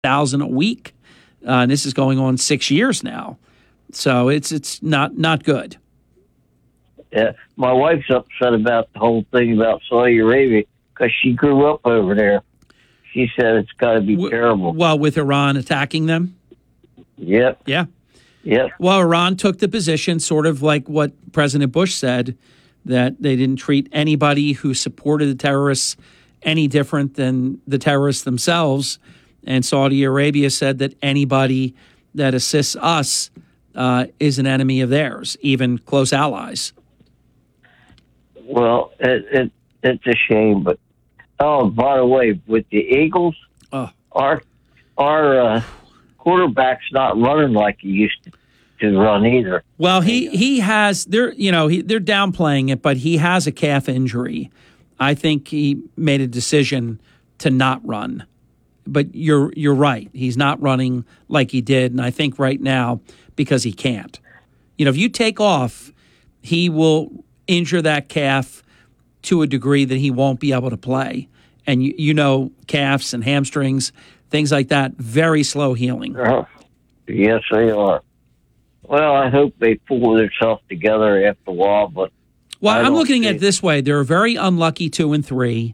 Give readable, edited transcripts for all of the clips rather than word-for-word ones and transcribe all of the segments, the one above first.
$100,000 a week. And this is going on 6 years now. So it's not good. Yeah, my wife's upset about the whole thing about Saudi Arabia because she grew up over there. She said it's got to be terrible. Well, with Iran attacking them? Yep. Yeah. Yep. Well, Iran took the position, sort of like what President Bush said, that they didn't treat anybody who supported the terrorists any different than the terrorists themselves. And Saudi Arabia said that anybody that assists us is an enemy of theirs, even close allies. Well, it's a shame, but by the way, with the Eagles, our quarterback's not running like he used to run either. Well, he has they're downplaying it, but he has a calf injury. I think he made a decision to not run. But you're right. He's not running like he did, and I think right now because he can't. If you take off, he will injure that calf to a degree that he won't be able to play. And calves and hamstrings, things like that, very slow healing. Yes, they are. Well, I hope they pull themselves together after a while. But I'm looking at it this way: they're very unlucky 2-3.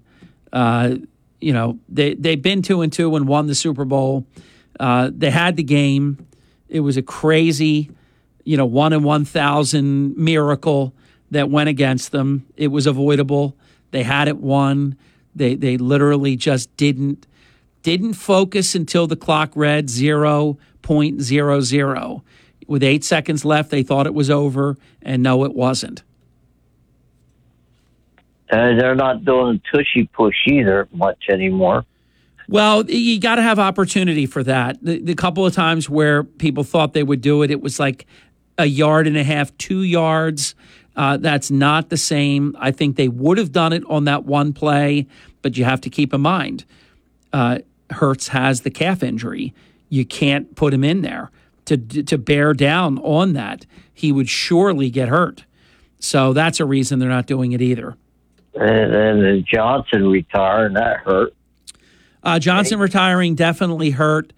They've been 2-2 and won the Super Bowl. They had the game. It was a crazy, 1 in 1,000 miracle that went against them. It was avoidable. They had it won. They literally just didn't focus until the clock read 0.00. With 8 seconds left, they thought it was over, and no, it wasn't. They're not doing tushy push either much anymore. Well, you got to have opportunity for that. The couple of times where people thought they would do it, it was like 1.5 yards, 2 yards. That's not the same. I think they would have done it on that one play, but you have to keep in mind, Hurts has the calf injury. You can't put him in there to bear down on that. He would surely get hurt. So that's a reason they're not doing it either. And then Johnson retiring, that hurt. Johnson retiring definitely hurt.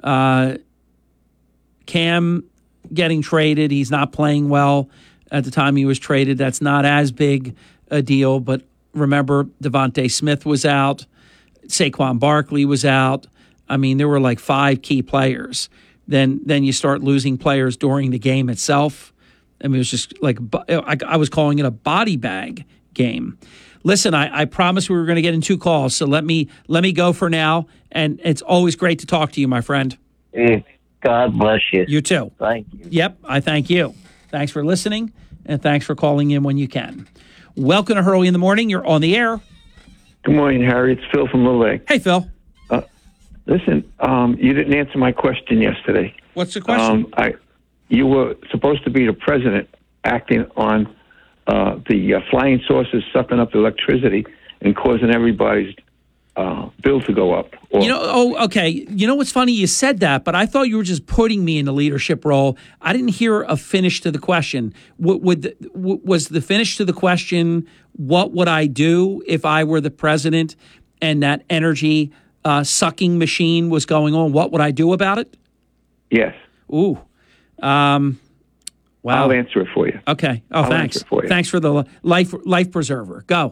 Cam getting traded, he's not playing well at the time he was traded. That's not as big a deal, but remember, Devontae Smith was out. Saquon Barkley was out. I mean, there were like 5 key players. Then you start losing players during the game itself. I mean, it was just like I was calling it a body bag game. Listen, I promised we were going to get in 2 calls, so let me go for now. And it's always great to talk to you, my friend. God bless you. You too. Thank you. Yep, I thank you. Thanks for listening, and thanks for calling in when you can. Welcome to Hurley in the Morning. You're on the air. Good morning, Harry. It's Phil from Little Lake. Hey, Phil. Listen, you didn't answer my question yesterday. What's the question? You were supposed to be the president acting on the flying saucers sucking up the electricity and causing everybody's bill to go up. Okay. You know what's funny? You said that, but I thought you were just putting me in a leadership role. I didn't hear a finish to the question. Was the finish to the question, what would I do if I were the president and that energy sucking machine was going on? What would I do about it? Yes. Ooh. Wow. I'll answer it for you. Okay. Oh, thanks. Thanks for the life preserver. Go.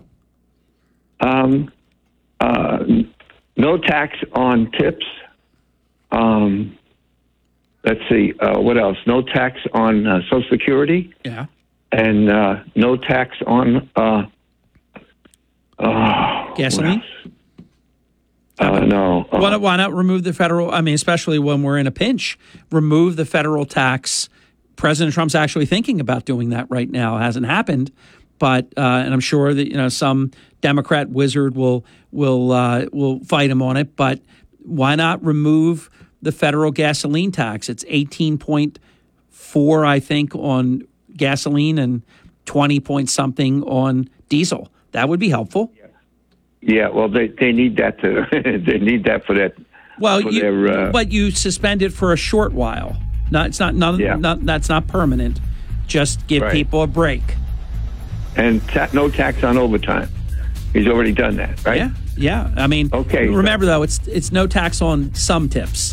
No tax on tips. Let's see. What else? No tax on Social Security. Yeah. And no tax on gasoline. No. Why not remove the federal? I mean, especially when we're in a pinch, remove the federal tax. President Trump's actually thinking about doing that right now. It hasn't happened, but and I'm sure that some Democrat wizard will fight him on it. But why not remove the federal gasoline tax? It's 18.4, I think, on gasoline and 20 point something on diesel. That would be helpful. Yeah, well, they need that to they need that for that. Well, but you suspend it for a short while. That's not permanent. Just give people a break. And no tax on overtime. He's already done that, right? Yeah. I mean, remember though, it's no tax on some tips.